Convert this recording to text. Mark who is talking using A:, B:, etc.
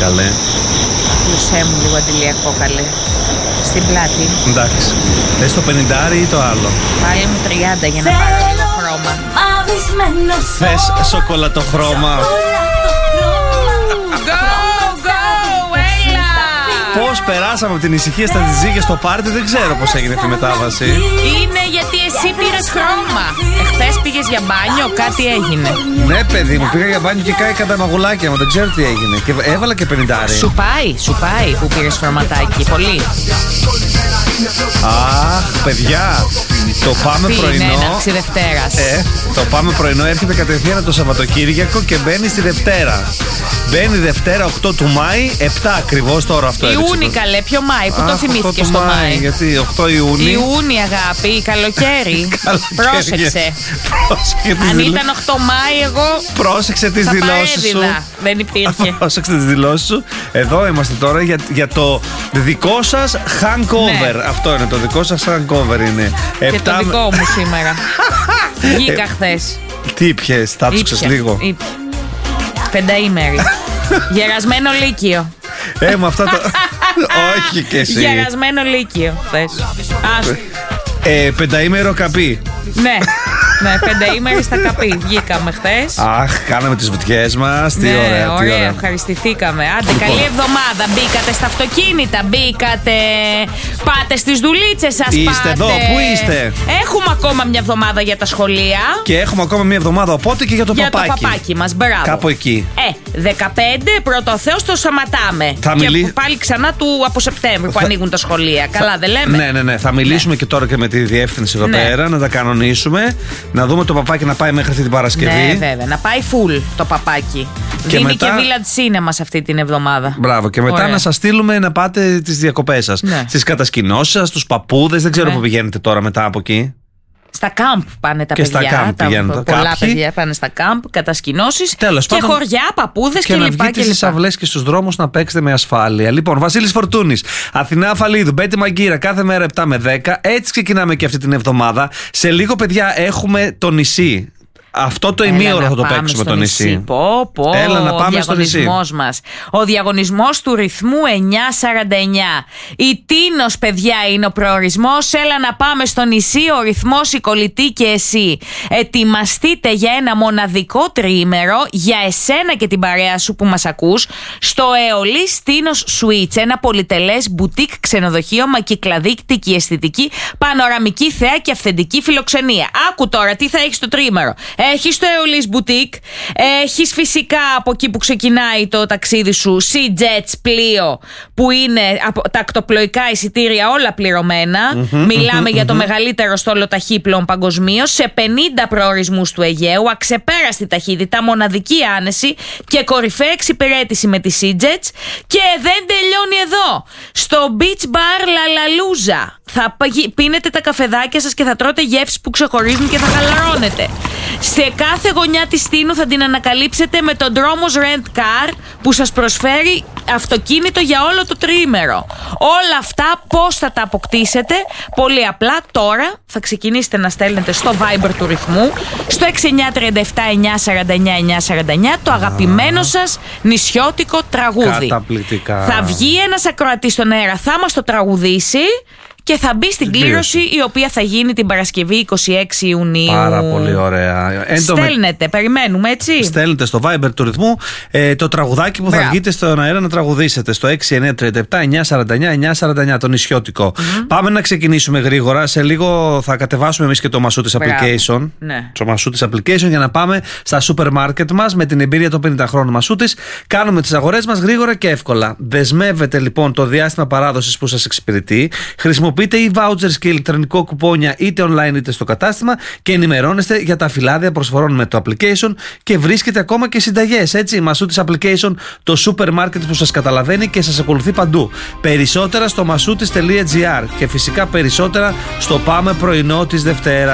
A: καλέ.
B: Λουσέ μου λίγο αντιλιακό, καλέ. Στην πλάτη.
A: Εντάξει. Θες το 50 ή το άλλο?
B: Πάλι μου 30 για να πάρω λίγο χρώμα.
A: Θες σοκολατοχρώμα? Πώς περάσαμε από την ησυχία στα τζιζίκια στο πάρτι, δεν ξέρω πώς έγινε αυτή η μετάβαση.
B: Είναι γιατί εσύ πήρες χρώμα. Εχθές πήγες για μπάνιο, κάτι έγινε.
A: Ναι, παιδί μου, πήγα για μπάνιο και κάηκα τα μαγουλάκια μου, δεν ξέρω τι έγινε. Και έβαλα και 50.
B: Σου πάει που πήρες χρωματάκι, πολύ.
A: Αχ, παιδιά, το πάμε πρωινό.
B: Είναι έναρξη Δευτέρας.
A: Το πάμε πρωινό έρχεται κατευθείαν το Σαββατοκύριακο και μπαίνει στη Δευτέρα. Μπαίνει Δευτέρα 8 του Μάη, 7 ακριβώς τώρα αυτό.
B: Ιούνι, καλέ, ποιο Μάη, που το θυμήθηκε στο Μάη.
A: Γιατί 8 Ιούνι.
B: Ιούνι, αγάπη, καλοκαίρι. Πρόσεξε. Αν ήταν 8 Μάη, εγώ.
A: Πρόσεξε τις δηλώσεις σου.
B: Δεν υπήρχε.
A: Πρόσεξε τις δηλώσεις σου. Εδώ είμαστε τώρα για το δικό σας hangover. Ναι. Αυτό είναι το δικό σας hangover είναι.
B: Και το δικό μου σήμερα. Βγήκα χθες.
A: Τι ήπιες, τάψουξες λίγο?
B: Πενταήμερη. Γερασμένο λύκειο.
A: Με αυτά το. Όχι και εσύ.
B: Γερασμένο λύκειο.
A: Πενταήμερο καπί.
B: Ναι. Ναι, πενταήμερη στα καπί. Βγήκαμε χθες.
A: Αχ, κάναμε τις βουτιές μας. Τι
B: ναι,
A: ωραία.
B: Ωραία, ευχαριστηθήκαμε. Άντε, λοιπόν. Καλή εβδομάδα. Μπήκατε στα αυτοκίνητα, μπήκατε. Πάτε στις δουλίτσες σας.
A: Είστε εδώ, πού είστε?
B: Έχουμε ακόμα μια εβδομάδα για τα σχολεία.
A: Και έχουμε ακόμα μια εβδομάδα οπότε και για το παπάκι.
B: Για το παπάκι μας, μπράβο.
A: Κάπου εκεί.
B: 15 πρώτο Θεός το σταματάμε. Και πάλι ξανά από Σεπτέμβρη που ανοίγουν τα σχολεία. Καλά, δεν λέμε?
A: Ναι. Θα μιλήσουμε και τώρα και με τη διεύθυνση εδώ πέρα, να τα κανονίσουμε. Να δούμε το παπάκι να πάει μέχρι αυτή την Παρασκευή.
B: Ναι, βέβαια. Να πάει full το παπάκι.
A: Και
B: δίνει
A: μετά...
B: και Village Cinema αυτή την εβδομάδα.
A: Μπράβο. Και μετά να σας στείλουμε να πάτε τις διακοπές σας. Ναι. Στις κατασκηνώσεις σας, στους παππούδες. Δεν ξέρω που πηγαίνετε τώρα μετά από εκεί.
B: Στα κάμπ πάνε τα
A: και
B: παιδιά.
A: Στα κάμπ πηγαίνουν.
B: Πολλά παιδιά πάνε στα κάμπ, κατασκηνώσεις.
A: Τέλος
B: και
A: πάντων,
B: χωριά, παππούδες και
A: να
B: λοιπά.
A: βγείτε στις αυλές και στους δρόμους να παίξετε με ασφάλεια. Λοιπόν, Βασίλης Φορτούνης, Αθηνά Αφαλίδου, Μπέτη Μαγκύρα, κάθε μέρα 7 με 10. Έτσι ξεκινάμε και αυτή την εβδομάδα. Σε λίγο, παιδιά, έχουμε το νησί. Αυτό το ημίωρο θα το παίξουμε το νησί. Έλα να πάμε στο νησί.
B: Μας. Ο διαγωνισμός του ρυθμού 949. Η Τίνος, παιδιά, είναι ο προορισμός. Έλα να πάμε στο νησί. Ο ρυθμός, η κολλητή και εσύ. Ετοιμαστείτε για ένα μοναδικό τριήμερο για εσένα και την παρέα σου που μας ακούς στο Αεολής Τίνος Suites. Ένα πολυτελές μπουτίκ ξενοδοχείο με κυκλαδίκτικη αισθητική, πανοραμική θέα και αυθεντική φιλοξενία. Άκου τώρα τι θα έχει στο τριήμερο. Έχεις το Aeolus Boutique, έχεις φυσικά από εκεί που ξεκινάει το ταξίδι σου Sea Jets πλοίο που είναι από τα ακτοπλοϊκά εισιτήρια όλα πληρωμένα. Μιλάμε για το μεγαλύτερο στόλο ταχύπλων παγκοσμίως σε 50 προορισμούς του Αιγαίου, αξεπέραστη ταχύτητα, μοναδική άνεση και κορυφαία εξυπηρέτηση με τη Sea Jets. Και δεν τελειώνει εδώ. Στο Beach Bar La Laluza θα πίνετε τα καφεδάκια σας και θα τρώτε γεύσεις που ξεχωρίζουν και θα χαλαρώνετε. Σε κάθε γωνιά της Τίνου θα την ανακαλύψετε με τον Dromos Rent Car που σας προσφέρει αυτοκίνητο για όλο το τριήμερο. Όλα αυτά πώς θα τα αποκτήσετε? Πολύ απλά, τώρα θα ξεκινήσετε να στέλνετε στο Viber του ρυθμού στο 6937 949 949 το αγαπημένο σας νησιώτικο τραγούδι.
A: Καταπληκτικά.
B: Θα βγει ένας ακροατής στον αέρα, θα μας το τραγουδήσει και θα μπει στην κλήρωση η οποία θα γίνει την Παρασκευή 26 Ιουνίου.
A: Πάρα πολύ ωραία.
B: Στέλνετε, περιμένουμε έτσι.
A: Στέλνετε στο Viber του ρυθμού το τραγουδάκι που θα βγείτε στον αέρα να τραγουδήσετε στο 6937 949 949 το νησιώτικο. Πάμε να ξεκινήσουμε γρήγορα. Σε λίγο θα κατεβάσουμε εμείς και το Μασούτης Application.
B: Ναι.
A: Το Μασούτης Application για να πάμε στα σούπερ μάρκετ μας με την εμπειρία των 50 χρόνων Μασούτης. Κάνουμε τις αγορές μας γρήγορα και εύκολα. Δεσμεύετε λοιπόν το διάστημα παράδοσης που σας εξυπηρετεί. Χρησιμοποιείτε e-vouchers και ηλεκτρονικό κουπόνια είτε online είτε στο κατάστημα και ενημερώνεστε για τα φυλάδια προσφορών με το application και βρίσκετε ακόμα και συνταγές. Έτσι, Μασούτης Application, το σούπερ μάρκετ που σας καταλαβαίνει και σας ακολουθεί παντού. Περισσότερα στο masoutis.gr και φυσικά περισσότερα στο Πάμε Πρωινό της Δευτέρα.